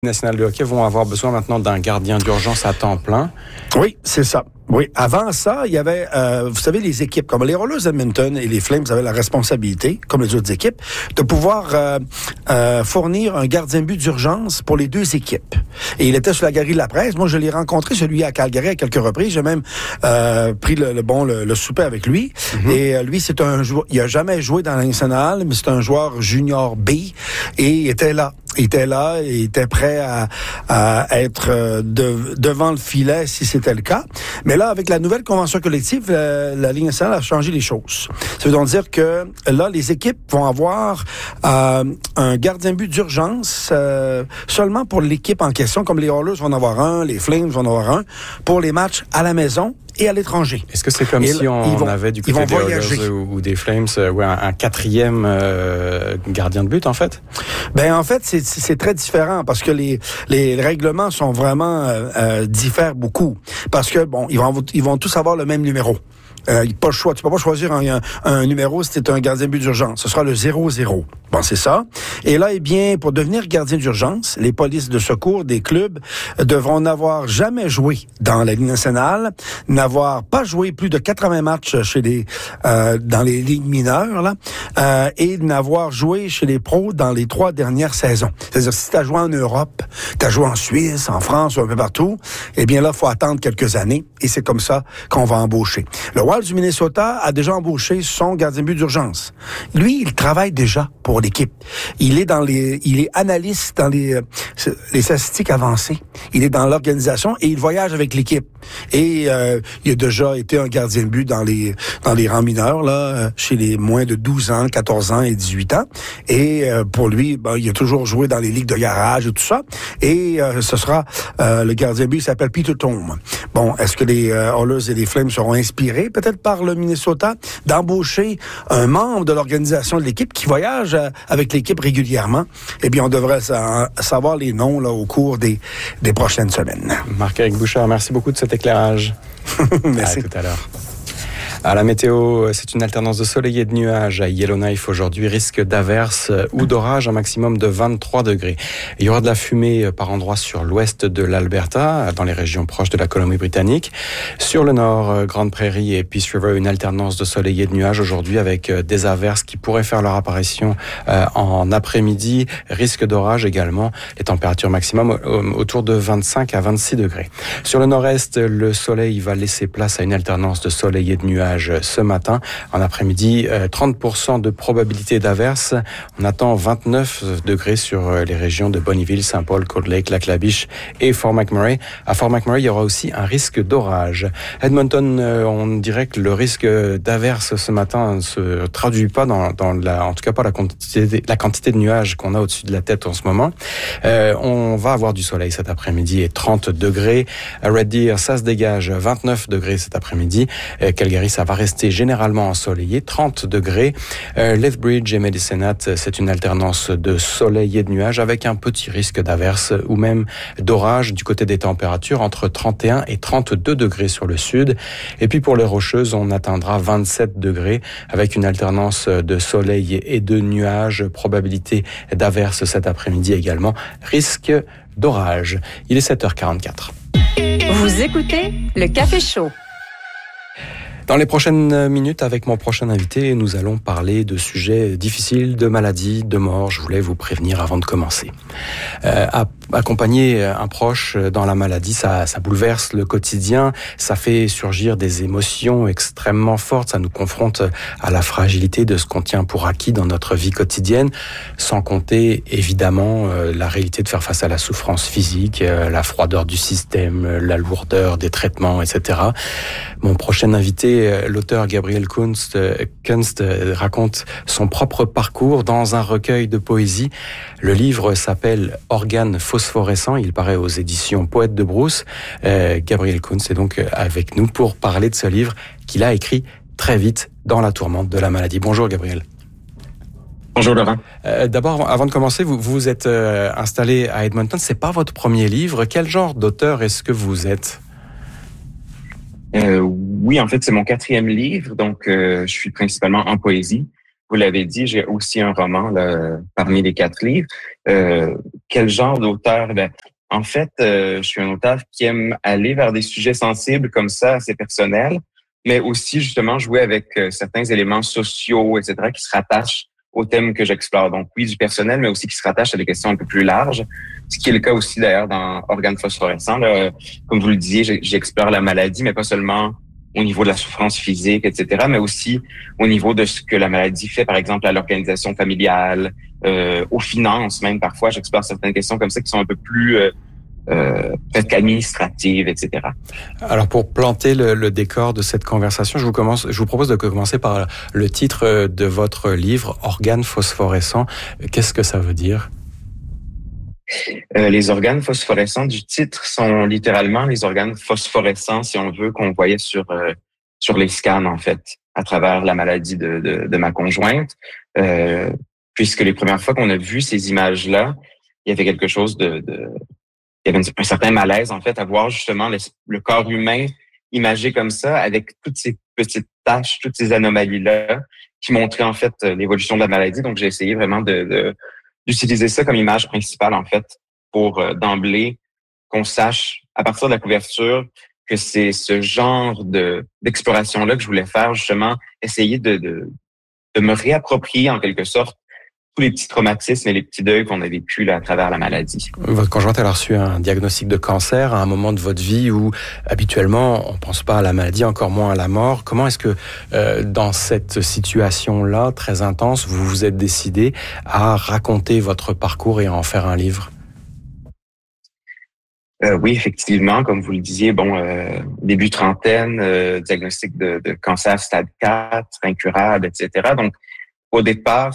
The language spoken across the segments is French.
National de hockey vont avoir besoin maintenant d'un gardien d'urgence à temps plein. Oui, c'est ça. Oui, avant ça, il y avait, vous savez, les équipes, comme les Oilers d'Edmonton et les Flames avaient la responsabilité, comme les autres équipes, de pouvoir fournir un gardien de but d'urgence pour les deux équipes. Et il était sur la galerie de la presse. Moi, je l'ai rencontré, celui à Calgary, à quelques reprises. J'ai même pris le souper avec lui. Mm-hmm. Et lui, c'est un joueur, il a jamais joué dans la nationale, mais c'est un joueur junior B. Et il était là. Il était prêt à être devant le filet si c'était le cas. Mais là, avec la nouvelle convention collective, la Ligue nationale a changé les choses. Ça veut donc dire que là, les équipes vont avoir un gardien de but d'urgence seulement pour l'équipe en question, comme les Oilers vont en avoir un, les Flames vont en avoir un, pour les matchs à la maison et à l'étranger. Est-ce que c'est comme si on avait du côté des Oilers ou des Flames un quatrième gardien de but, en fait? Ben en fait, c'est très différent parce que les règlements sont vraiment diffèrent beaucoup. Parce que, bon, ils vont tous avoir le même numéro. Pas le choix. Tu peux pas choisir un numéro si t'es un gardien de but d'urgence. Ce sera le 0-0. Bon, c'est ça. Et là, eh bien, pour devenir gardien d'urgence, les polices de secours des clubs devront n'avoir jamais joué dans la Ligue nationale, n'avoir pas joué plus de 80 matchs dans les ligues mineures, là, et n'avoir joué chez les pros dans les 3 dernières saisons. C'est-à-dire, si t'as joué en Europe, t'as joué en Suisse, en France ou un peu partout, eh bien là, faut attendre quelques années et c'est comme ça qu'on va embaucher. Le Wild du Minnesota a déjà embauché son gardien de but d'urgence. Lui, il travaille déjà pour l'équipe. Il est analyste dans les statistiques avancées. Il est dans l'organisation et il voyage avec l'équipe. Et il a déjà été un gardien de but dans les rangs mineurs, là, chez les moins de 12 ans, 14 ans et 18 ans. Et pour lui, il a toujours joué dans les ligues de garage et tout ça. Et ce sera le gardien de but, il s'appelle Peter Thome. Bon, est-ce que les Oilers et les Flames seront inspirés, peut-être par le Minnesota, d'embaucher un membre de l'organisation de l'équipe qui voyage avec l'équipe régulièrement? Eh bien, on devrait savoir les noms là au cours des prochaines semaines. Marc-Éric Bouchard, merci beaucoup de cet éclairage. Merci. À tout à l'heure. À la météo, c'est une alternance de soleil et de nuages à Yellowknife aujourd'hui. Risque d'averse ou d'orage, un maximum de 23 degrés. Il y aura de la fumée par endroits sur l'ouest de l'Alberta, dans les régions proches de la Colombie-Britannique. Sur le nord, Grande Prairie et Peace River, une alternance de soleil et de nuages aujourd'hui avec des averses qui pourraient faire leur apparition en après-midi. Risque d'orage également. Les températures maximum autour de 25 à 26 degrés. Sur le nord-est, le soleil va laisser place à une alternance de soleil et de nuages ce matin. En après-midi, 30% de probabilité d'averse. On attend 29 degrés sur les régions de Bonnyville, Saint-Paul, Cold Lake, Lac-La-Biche et Fort McMurray. À Fort McMurray, il y aura aussi un risque d'orage. Edmonton, on dirait que le risque d'averse ce matin ne se traduit pas en tout cas pas la quantité de nuages qu'on a au-dessus de la tête en ce moment. On va avoir du soleil cet après-midi et 30 degrés. À Red Deer, ça se dégage, 29 degrés cet après-midi. Calgary, ça va rester généralement ensoleillé, 30 degrés. Lethbridge et Medicine Hat, c'est une alternance de soleil et de nuages avec un petit risque d'averse ou même d'orage du côté des températures entre 31 et 32 degrés sur le sud. Et puis pour les Rocheuses, on atteindra 27 degrés avec une alternance de soleil et de nuages, probabilité d'averse cet après-midi également, risque d'orage. Il est 7h44. Vous écoutez le Café Chaud. Dans les prochaines minutes, avec mon prochain invité, nous allons parler de sujets difficiles, de maladies, de morts. Je voulais vous prévenir avant de commencer. Accompagner un proche dans la maladie, ça bouleverse le quotidien, ça fait surgir des émotions extrêmement fortes, ça nous confronte à la fragilité de ce qu'on tient pour acquis dans notre vie quotidienne, sans compter évidemment la réalité de faire face à la souffrance physique, la froideur du système, la lourdeur des traitements, etc. Mon prochain invité, l'auteur Gabriel Kunst raconte son propre parcours dans un recueil de poésie. Le livre s'appelle Organes phosphorescents. Il paraît aux éditions Poète de Brousse. Gabriel Kunst est donc avec nous pour parler de ce livre qu'il a écrit très vite dans la tourmente de la maladie. Bonjour Gabriel. Bonjour Laurent. D'abord, avant de commencer, vous êtes installé à Edmonton. C'est pas votre premier livre. Quel genre d'auteur est-ce que vous êtes? Oui, en fait, c'est mon 4e livre, donc je suis principalement en poésie. Vous l'avez dit, j'ai aussi un roman là, parmi les 4 livres. quel genre d'auteur? Ben, en fait, je suis un auteur qui aime aller vers des sujets sensibles comme ça, assez personnels, mais aussi justement jouer avec certains éléments sociaux, etc., qui se rattachent au thème que j'explore. Donc oui, du personnel, mais aussi qui se rattachent à des questions un peu plus larges, ce qui est le cas aussi d'ailleurs dans Organes phosphorescents. Là, comme vous le disiez, j'explore la maladie, mais pas seulement au niveau de la souffrance physique, etc., mais aussi au niveau de ce que la maladie fait, par exemple, à l'organisation familiale, aux finances même. Parfois, j'explore certaines questions comme ça qui sont un peu plus presque administratives, etc. Alors pour planter le décor de cette conversation, je vous propose de commencer par le titre de votre livre, Organes phosphorescents. Qu'est-ce que ça veut dire? Les organes phosphorescents du titre sont littéralement les organes phosphorescents, si on veut, qu'on voyait sur les scans, en fait, à travers la maladie de ma conjointe. Puisque les premières fois qu'on a vu ces images-là, il y avait quelque chose il y avait un certain malaise, en fait, à voir justement le corps humain imagé comme ça, avec toutes ces petites taches, toutes ces anomalies-là, qui montraient, en fait, l'évolution de la maladie. Donc, j'ai essayé vraiment d'utiliser ça comme image principale, en fait, pour d'emblée qu'on sache, à partir de la couverture, que c'est ce genre d'exploration-là que je voulais faire, justement, essayer de me réapproprier, en quelque sorte, tous les petits traumatismes et les petits deuils qu'on a vécu là, à travers la maladie. Votre conjointe, elle a reçu un diagnostic de cancer à un moment de votre vie où, habituellement, on ne pense pas à la maladie, encore moins à la mort. Comment est-ce que, dans cette situation-là, très intense, vous vous êtes décidé à raconter votre parcours et à en faire un livre? Oui, effectivement, comme vous le disiez, début trentaine, diagnostic de cancer stade 4, incurable, etc. Donc, au départ,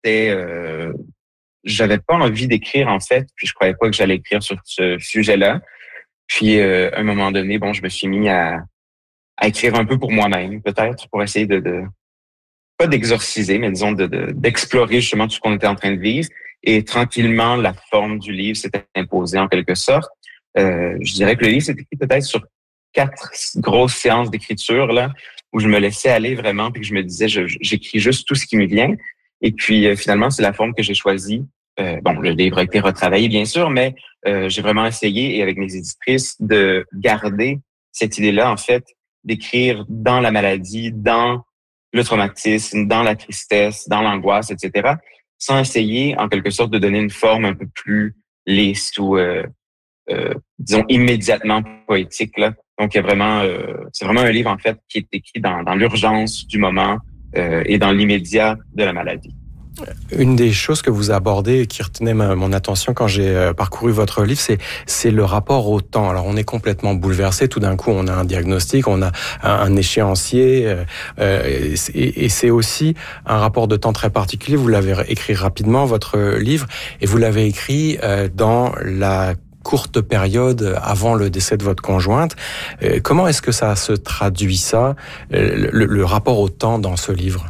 j'avais pas envie d'écrire, en fait, puis je croyais pas que j'allais écrire sur ce sujet-là. Puis, à un moment donné, je me suis mis à écrire un peu pour moi-même, peut-être, pour essayer pas d'exorciser, mais disons d'explorer justement tout ce qu'on était en train de vivre. Et tranquillement, la forme du livre s'est imposée en quelque sorte. Je dirais que le livre s'est écrit peut-être sur 4 grosses séances d'écriture, là, où je me laissais aller vraiment, puis que je me disais, j'écris juste tout ce qui me vient. Et puis, finalement, c'est la forme que j'ai choisie. Le livre a été retravaillé, bien sûr, mais j'ai vraiment essayé, et avec mes éditrices, de garder cette idée-là, en fait, d'écrire dans la maladie, dans le traumatisme, dans la tristesse, dans l'angoisse, etc., sans essayer, en quelque sorte, de donner une forme un peu plus lisse ou, disons, immédiatement poétique, là. Donc, il y a vraiment, c'est vraiment un livre, en fait, qui est écrit dans l'urgence du moment et dans l'immédiat de la maladie. Une des choses que vous abordez et qui retenait mon attention quand j'ai parcouru votre livre, c'est le rapport au temps. Alors, on est complètement bouleversé. Tout d'un coup, on a un diagnostic, on a un échéancier, et c'est aussi un rapport de temps très particulier. Vous l'avez écrit rapidement, votre livre, et vous l'avez écrit dans la courte période avant le décès de votre conjointe. Comment est-ce que ça se traduit, ça, le rapport au temps dans ce livre?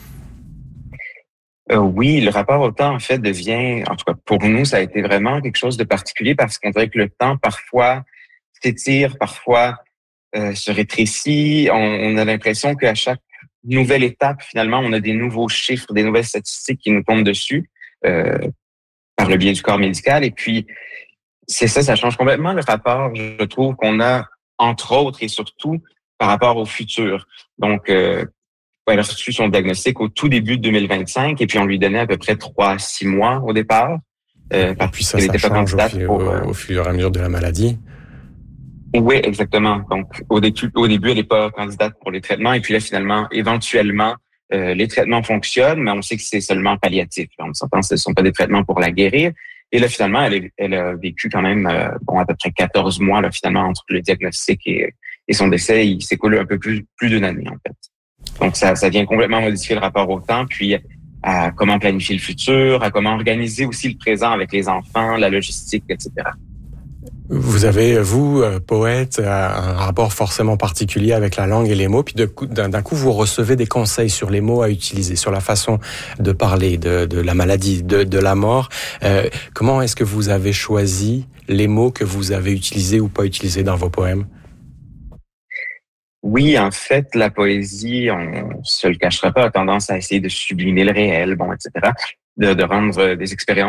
Oui, le rapport au temps, en fait, devient, en tout cas pour nous, ça a été vraiment quelque chose de particulier parce qu'on dirait que le temps, parfois, s'étire, parfois se rétrécit. On a l'impression qu'à chaque nouvelle étape, finalement, on a des nouveaux chiffres, des nouvelles statistiques qui nous tombent dessus par le biais du corps médical. Et puis, c'est ça change complètement le rapport, je trouve, qu'on a, entre autres et surtout, par rapport au futur. Donc, elle a reçu son diagnostic au tout début de 2025 et puis on lui donnait à peu près 3 à 6 mois au départ. Et puis ça change au fur et à mesure de la maladie. Oui, exactement. Donc, au début, elle n'est pas candidate pour les traitements et puis là, finalement, éventuellement, les traitements fonctionnent, mais on sait que c'est seulement palliatif. On s'entend, ce ne sont pas des traitements pour la guérir. Et là, finalement, elle a vécu quand même à peu près 14 mois là, finalement, entre le diagnostic et son décès. Il s'écoule un peu plus d'une année, en fait. Donc, ça vient complètement modifier le rapport au temps, puis à comment planifier le futur, à comment organiser aussi le présent avec les enfants, la logistique, etc. Vous avez, vous, poète, un rapport forcément particulier avec la langue et les mots, puis d'un coup, vous recevez des conseils sur les mots à utiliser, sur la façon de parler de la maladie, de la mort. Comment est-ce que vous avez choisi les mots que vous avez utilisés ou pas utilisés dans vos poèmes? Oui, en fait, la poésie, on se le cachera pas, a tendance à essayer de sublimer le réel, etc., de rendre des expériences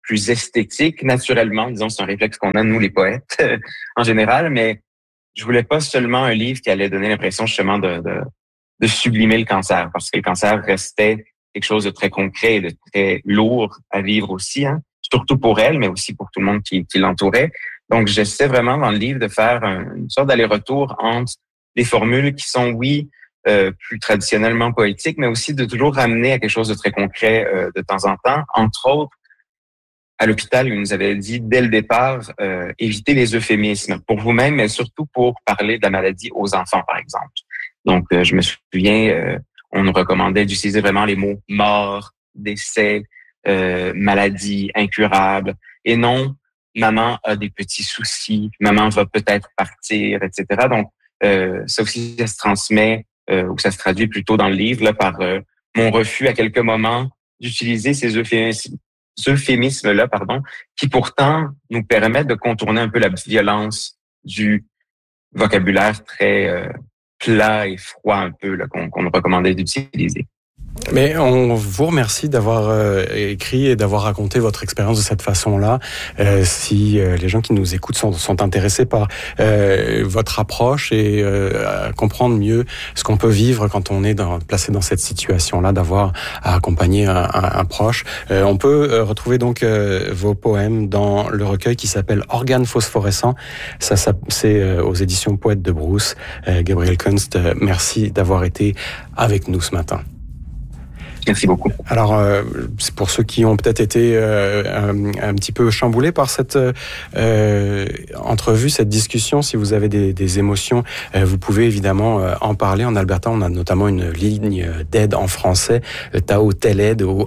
plus esthétique, naturellement. Disons, c'est un réflexe qu'on a, nous, les poètes, en général, mais je voulais pas seulement un livre qui allait donner l'impression, justement, de sublimer le cancer, parce que le cancer restait quelque chose de très concret et de très lourd à vivre aussi, hein, surtout pour elle, mais aussi pour tout le monde qui l'entourait. Donc, j'essaie vraiment dans le livre de faire une sorte d'aller-retour entre des formules qui sont, oui, plus traditionnellement poétiques, mais aussi de toujours ramener à quelque chose de très concret de temps en temps. Entre autres, à l'hôpital, il nous avait dit dès le départ, évitez les euphémismes pour vous-même, mais surtout pour parler de la maladie aux enfants, par exemple. Donc, je me souviens, on nous recommandait d'utiliser vraiment les mots mort, décès, maladie, incurable, et non maman a des petits soucis, maman va peut-être partir, etc. Donc, ça aussi, ça se transmet ou ça se traduit plutôt dans le livre là, par mon refus à quelques moments d'utiliser ces euphémismes-là, qui pourtant nous permettent de contourner un peu la violence du vocabulaire très plat et froid un peu là, qu'on nous recommandait d'utiliser. Mais on vous remercie d'avoir écrit et d'avoir raconté votre expérience de cette façon-là. Si les gens qui nous écoutent sont intéressés par votre approche et à comprendre mieux ce qu'on peut vivre quand on est placé dans cette situation-là, d'avoir à accompagner un proche, on peut retrouver donc vos poèmes dans le recueil qui s'appelle Organes phosphorescents. C'est aux éditions Poète de Brousse. Gabriel Kunst, merci d'avoir été avec nous ce matin. Merci beaucoup. Alors, c'est pour ceux qui ont peut-être été un petit peu chamboulés par cette entrevue, cette discussion, si vous avez des émotions, vous pouvez évidemment en parler. En Alberta, on a notamment une ligne d'aide en français, Tao Tel Aide au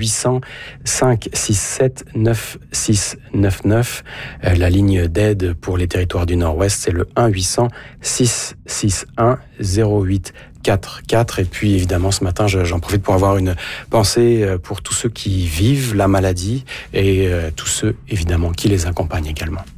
1-800-567-9699. La ligne d'aide pour les territoires du Nord-Ouest, c'est le 1-800-661-0844. Et puis évidemment ce matin j'en profite pour avoir une pensée pour tous ceux qui vivent la maladie et tous ceux évidemment qui les accompagnent également.